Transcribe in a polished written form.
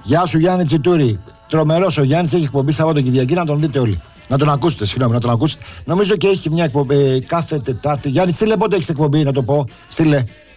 Γεια σου Γιάννη Τσιτούρη. Τρομερός ο Γιάννης, έχει εκπομπή Σαββατοκυριακή, να τον δείτε όλοι. Να τον ακούσετε, συγγνώμη, να τον ακούσετε. Νομίζω και έχει και μια εκπομπή κάθε Τετάρτη. Γιάννη, στείλε πότε έχεις εκπομπή, να το πω. Στείλε.